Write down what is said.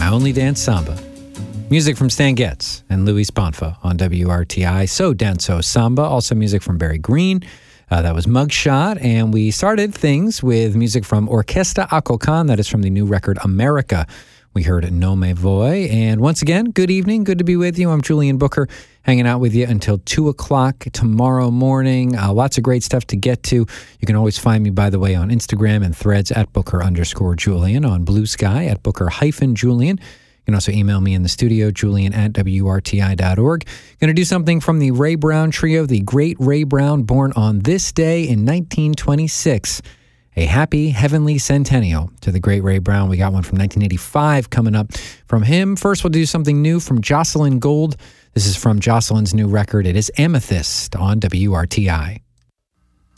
Only Dance Samba. Music from Stan Getz and Luis Bonfa on WRTI. So Danso Samba. Also music from Barry Green. That was Mugshot. And we started things with music from Orquesta Acolcan. That is from the new record America. We heard No Me Voy. And once again, good evening. Good to be with you. I'm Julian Booker, hanging out with you until 2 o'clock tomorrow morning. Lots of great stuff to get to. You can always find me, by the way, on Instagram and Threads at Booker_Julian, on Blue Sky at Booker-Julian. You can also email me in the studio, julian@wrti.org. Going to do something from the Ray Brown Trio, the great Ray Brown, born on this day in 1926. A happy heavenly centennial to the great Ray Brown. We got one from 1985 coming up from him. First, we'll do something new from Jocelyn Gold. This is from Jocelyn's new record. It is Amethyst on WRTI.